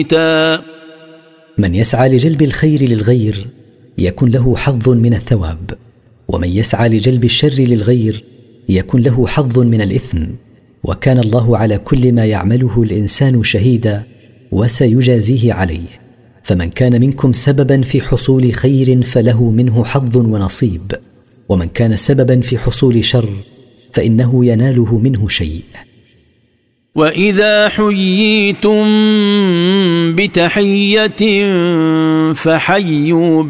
من يسعى لجلب الخير للغير يكن له حظ من الثواب، ومن يسعى لجلب الشر للغير يكن له حظ من الإثم، وكان الله على كل ما يعمله الإنسان شهيدا وسيجازيه عليه. فمن كان منكم سببا في حصول خير فله منه حظ ونصيب، ومن كان سببا في حصول شر فإنه يناله منه شيء. وإذا حييتم بتحية فحيوا